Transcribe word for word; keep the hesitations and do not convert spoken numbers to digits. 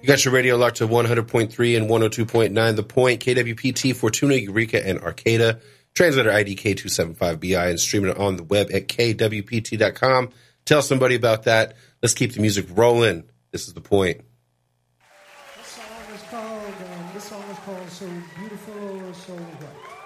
You got your radio locked to one hundred point three and one oh two point nine The Point, K W P T, Fortuna, Eureka, and Arcata. Translator I D K two seven five B I and streaming it on the web at K W P T dot com. Tell somebody about that. Let's keep the music rolling. This is The Point. This song is called, um, this song is called So Beautiful, So What.